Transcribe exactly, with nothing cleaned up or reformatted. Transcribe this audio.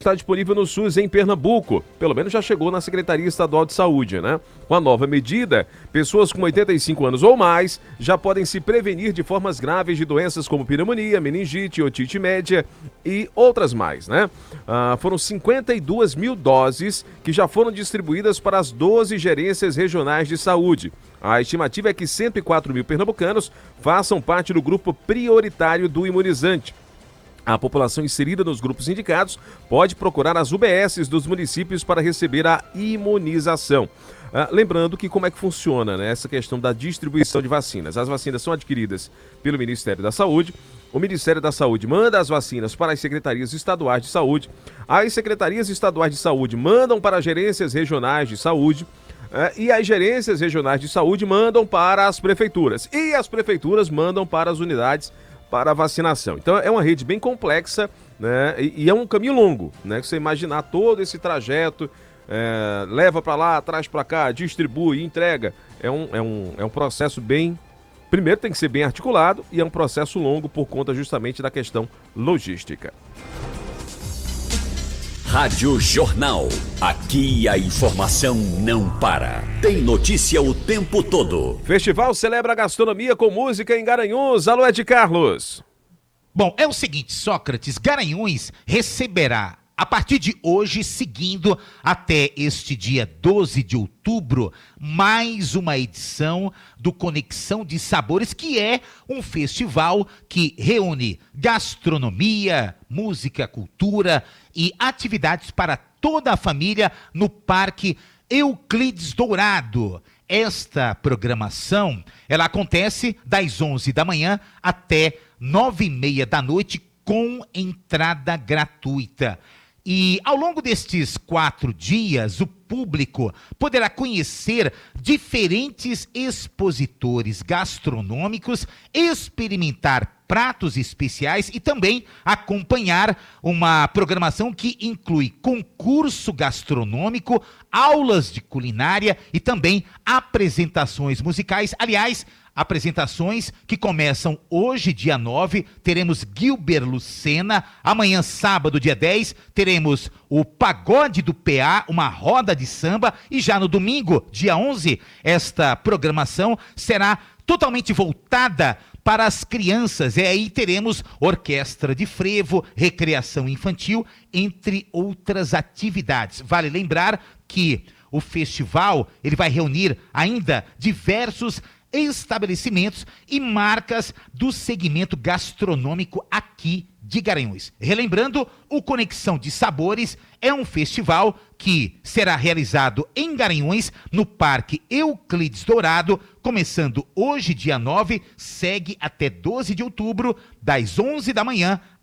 está disponível no SUS em Pernambuco. Pelo menos já chegou na Secretaria Estadual de Saúde, né? Com a nova medida, pessoas com oitenta e cinco anos ou mais já podem se prevenir de formas graves de doenças como pneumonia, meningite, otite média e outras mais, né? Ah, foram cinquenta e duas mil doses que já foram distribuídas para as doze gerências regionais de saúde. A estimativa é que cento e quatro mil pernambucanos façam parte do grupo prioritário do imunizante. A população inserida nos grupos indicados pode procurar as U B Ss dos municípios para receber a imunização. Ah, lembrando que como é que funciona, né, essa questão da distribuição de vacinas. As vacinas são adquiridas pelo Ministério da Saúde. O Ministério da Saúde manda as vacinas para as secretarias estaduais de saúde. As secretarias estaduais de saúde mandam para as gerências regionais de saúde. Uh, e as gerências regionais de saúde mandam para as prefeituras. E as prefeituras mandam para as unidades para a vacinação. Então é uma rede bem complexa, né? E, e é um caminho longo, né? Que você imaginar todo esse trajeto, é, leva para lá, traz para cá, distribui, entrega. É um, é, um, é um processo bem... Primeiro tem que ser bem articulado e é um processo longo por conta justamente da questão logística. Rádio Jornal. Aqui a informação não para. Tem notícia o tempo todo. Festival celebra a gastronomia com música em Garanhuns. Alô, Ed Carlos. Bom, é o seguinte, Sócrates, Garanhuns receberá, a partir de hoje, seguindo até este dia doze de outubro, mais uma edição do Conexão de Sabores, que é um festival que reúne gastronomia, música, cultura e atividades para toda a família no Parque Euclides Dourado. Esta programação, ela acontece das onze da manhã até nove e meia da noite, com entrada gratuita. E ao longo destes quatro dias, o público poderá conhecer diferentes expositores gastronômicos, experimentar pratos especiais e também acompanhar uma programação que inclui concurso gastronômico, aulas de culinária e também apresentações musicais. Aliás, apresentações que começam hoje, dia nove, teremos Gilber Lucena. Amanhã, sábado, dia dez, teremos o Pagode do P A, uma roda de samba. E já no domingo, dia onze, esta programação será totalmente voltada para as crianças. E aí teremos orquestra de frevo, recreação infantil, entre outras atividades. Vale lembrar que o festival ele vai reunir ainda diversos estabelecimentos e marcas do segmento gastronômico aqui de Garanhuns. Relembrando, o Conexão de Sabores é um festival que será realizado em Garanhuns, no Parque Euclides Dourado, começando hoje, dia nove, segue até doze de outubro, das onze da manhã